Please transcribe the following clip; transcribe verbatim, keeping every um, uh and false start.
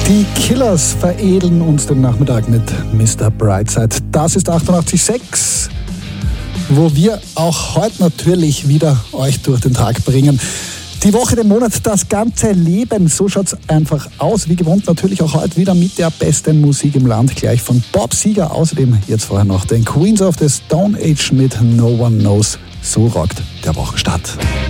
Die Killers veredeln uns den Nachmittag mit Mister Brightside. Das ist achtundachtzig Komma sechs, wo wir auch heute natürlich wieder euch durch den Tag bringen. Die Woche, den Monat, das ganze Leben, so schaut's einfach aus. Wie gewohnt natürlich auch heute wieder mit der besten Musik im Land, gleich von Bob Seger. Außerdem jetzt vorher noch den Queens of the Stone Age mit No One Knows. So rockt der Wochenstart.